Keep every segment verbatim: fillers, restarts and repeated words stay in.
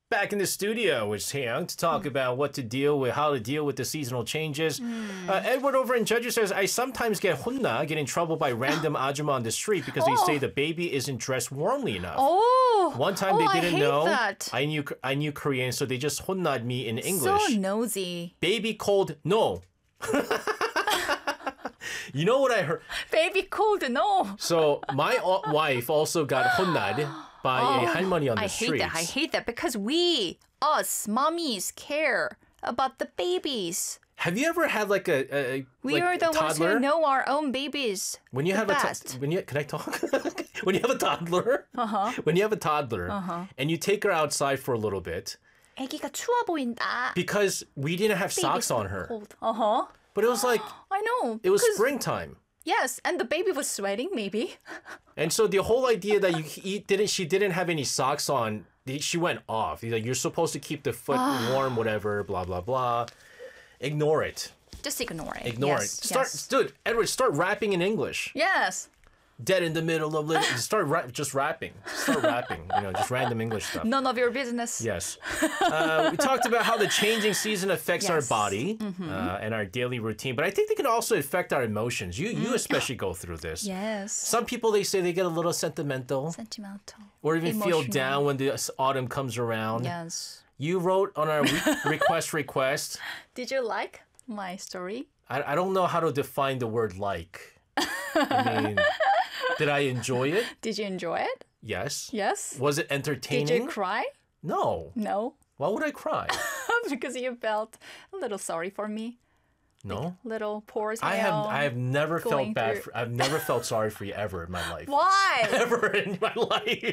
back in the studio with Seong to talk about what to deal with, how to deal with the seasonal changes. Mm. Uh, Edward over in Jeju says, I sometimes get 혼나, get in trouble by random ajumma on the street because they Oh. say the baby isn't dressed warmly enough. Oh, One time oh, they I didn't hate know that. I knew I knew Korean, so they just 혼나ed me in English. So nosy. Baby cold, no. You know what I heard? Baby cold, no. So my uh, wife also got 혼나ed by a 할머니 on the I streets. hate that. I hate that because we, us, mommies, care about the babies. Have you ever had like a, a We like are the a ones toddler? who know our own babies. When you the have a best. to- when you can I talk? When you have a toddler, uh-huh. when you have a toddler, uh-huh. and you take her outside for a little bit, 애기가 추워 보인다. because we didn't have socks on her, Uh huh. but it was like I know. it was because- springtime. Yes, and the baby was sweating, maybe. And so the whole idea that you eat didn't she didn't have any socks on, she went off. Like you're supposed to keep the foot warm, whatever, blah blah blah. Ignore it. Just ignore it. Ignore yes, it. Start, Yes. dude. Edward, start rapping in English. yes. Dead in the middle of living. Start ra- just rapping. Start rapping. You know, just random English stuff. None of your business. Yes. Uh, we talked about how the changing season affects our Yes. body uh, and our daily routine, but I think they can also affect our emotions. You, you especially go through this. Yes. Some people, they say they get a little sentimental Sentimental. or even feel Emotional. down when the s- autumn comes around. Yes. You wrote on our re- request request. Did you like my story? I, I don't know how to define the word like. I mean, did I enjoy it? Did you enjoy it? Yes. Yes. Was it Did entertaining? you cry? No. No. Why would I cry? Because you felt a little sorry for me. No. Little poor I have Seong I have never felt going bad. through- For, I've never felt sorry for you ever in my life. Why? Ever in my life.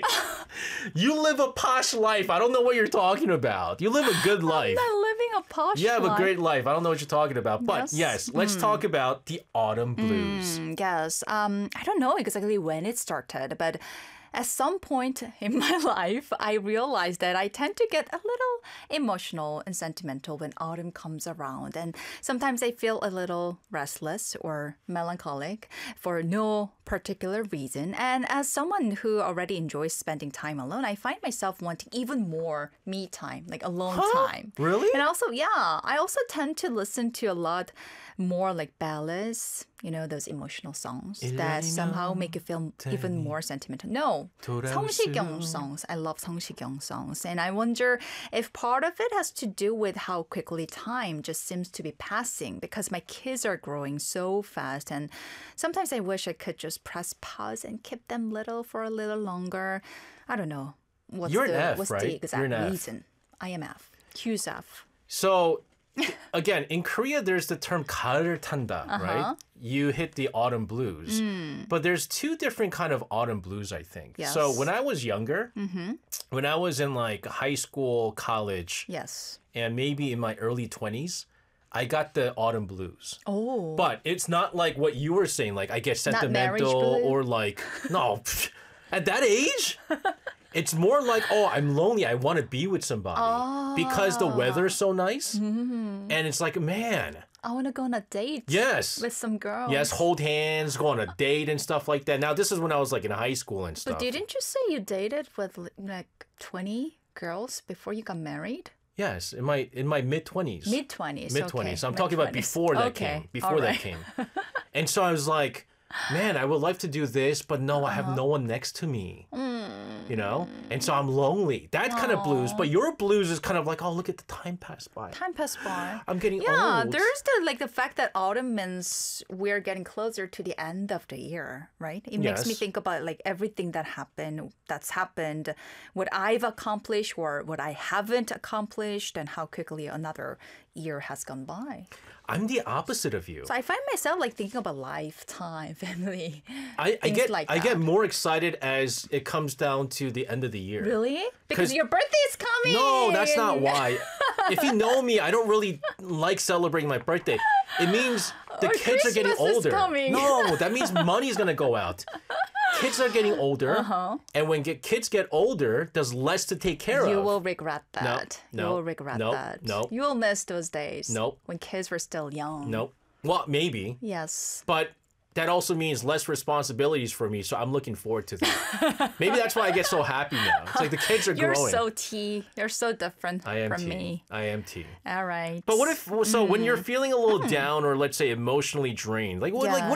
You live a posh life. I don't know what you're talking about. You live a good life. I'm not living a posh You have a life. great life. I don't know what you're talking about. But Yes. yes, let's talk about the autumn blues. Mm, Yes. Um, I don't know exactly when it started, but at some point in my life, I realized that I tend to get a little emotional and sentimental when autumn comes around. And sometimes I feel a little restless or melancholic for no particular reason. And as someone who already enjoys spending time alone, I find myself wanting even more me time, like alone Huh? time. Really? And also, yeah, I also tend to listen to a lot more like ballads, you know, those emotional songs that somehow make you feel even more sentimental. No, 성시경 songs. I love 성시경 songs. And I wonder if part of it has to do with how quickly time just seems to be passing because my kids are growing so fast. And sometimes I wish I could just press pause and keep them little for a little longer. I don't know. What's You're an the, F, what's right? the You're exact an F. reason? I am F. Q's F. So, again, in Korea, there's the term 가을을 탄다, Uh-huh. right? You hit the autumn blues. But there's two different kind of autumn blues, I think. Mm. Yes. So when I was younger, when I was in like high school, college, Yes. and maybe in my early twenties, I got the autumn blues. Oh. But it's not like what you were saying, like I get Not marriage sentimental blue? or like, no, at that age, it's more like, oh, I'm lonely. I want to be with somebody because the weather's so nice. Mm-hmm. And it's like, man, I want to go on a date. yes. With some girls. Yes, hold hands, go on a date and stuff like that. Now, this is when I was like in high school and stuff. But didn't you say you dated with like twenty girls before you got married? Yes, in my in my mid twenties. Mid twenties. Mid twenties. I'm talking about before that okay. came. Before All that right. came. And so I was like, man, I would like to do this, but no, I have no one next to me. You know? And so I'm lonely. That kind of blues. But your blues is kind of like, oh, look at the time pass by. Time passed by. I'm getting Yeah, old. there's the like the fact that autumn means we're getting closer to the end of the year, right? It makes me Yes. think about like everything that happened, that's happened, what I've accomplished or what I haven't accomplished, and how quickly another year has gone by. I'm the opposite of you. So I find myself like thinking about lifetime, family. I, I things get like I get that. more excited as it comes down to the end of the year. Really? Because 'Cause- your birthday is coming. No, that's not why. If you know me, I don't really like celebrating my birthday. It means the Or kids are getting Christmas is older. coming. No, that means money's gonna go out. Kids are getting older, Uh-huh. and when get, kids get older, there's less to take care You of. will regret that. no, you will regret no, that. no. You will miss those days. Nope. When kids were still young. Nope. Well, maybe, Yes. but that also means less responsibilities for me. So I'm looking forward to that. Maybe that's why I get so happy now. It's like the kids are You're growing. so T. You're so different I am from T. me. I am T. All right. But what if, so when you're feeling a little down or let's say emotionally drained, like what, like Yeah. what